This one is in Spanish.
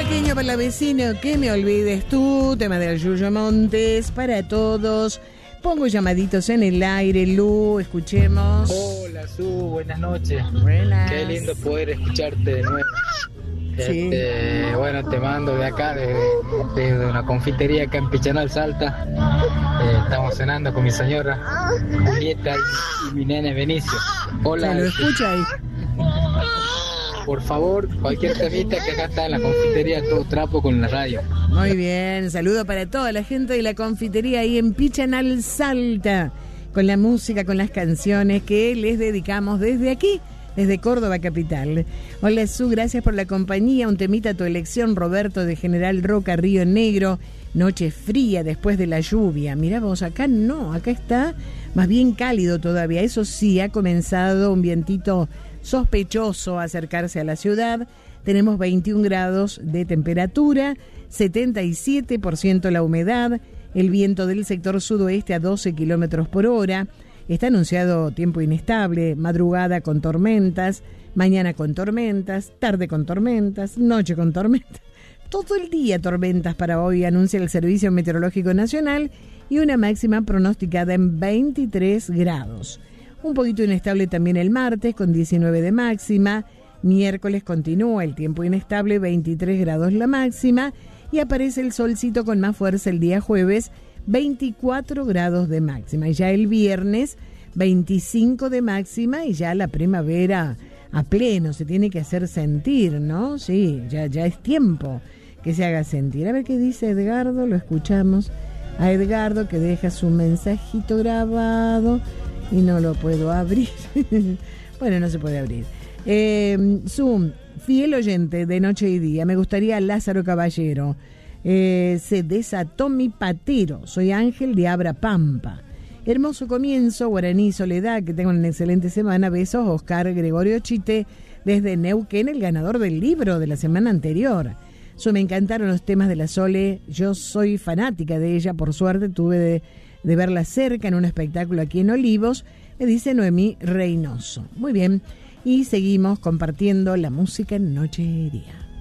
Chaqueño para la vecino, que me olvides tú, tema del Yuyo Montes, para todos. Pongo llamaditos en el aire, Lu, escuchemos. Hola, Su, buenas noches. Buenas. Qué lindo poder escucharte de nuevo. Sí. Bueno, te mando de acá, de una confitería acá en Pichanal, Salta. Estamos cenando con mi señora Julieta y mi nene Benicio. Hola. Se lo escucha ahí. Por favor, cualquier temita que acá está en la confitería, todo trapo con la radio. Muy bien, saludo para toda la gente de la confitería ahí en Pichanal, Salta, con la música, con las canciones que les dedicamos desde aquí, desde Córdoba capital. Hola Su, gracias por la compañía, un temita a tu elección, Roberto de General Roca, Río Negro, noche fría después de la lluvia. Mirá vos, acá no, acá está más bien cálido todavía, eso sí, ha comenzado un vientito sospechoso a acercarse a la ciudad. Tenemos 21 grados de temperatura, 77% la humedad, el viento del sector sudoeste a 12 kilómetros por hora. Está anunciado tiempo inestable, madrugada con tormentas, mañana con tormentas, tarde con tormentas, noche con tormentas. Todo el día tormentas para hoy, anuncia el Servicio Meteorológico Nacional, y una máxima pronosticada en 23 grados. Un poquito inestable también el martes, con 19 de máxima. Miércoles continúa el tiempo inestable, 23 grados la máxima. Y aparece el solcito con más fuerza el día jueves, 24 grados de máxima. Y ya el viernes, 25 de máxima, y ya la primavera a pleno. Se tiene que hacer sentir, ¿no? Sí, ya es tiempo que se haga sentir. A ver qué dice Edgardo, lo escuchamos. A Edgardo, que deja su mensajito grabado y no lo puedo abrir. Bueno, no se puede abrir. Zoom, fiel oyente de Noche y Día, me gustaría Lázaro Caballero. Se desató mi patero. Soy Ángel de Abra Pampa. Hermoso comienzo, Guaraní Soledad, que tengan una excelente semana. Besos, Oscar Gregorio Chite, desde Neuquén, el ganador del libro de la semana anterior. Me encantaron los temas de la Sole. Yo soy fanática de ella, por suerte tuve de verla cerca en un espectáculo aquí en Olivos, me dice Noemí Reynoso. Muy bien, y seguimos compartiendo la música en Noche y Día.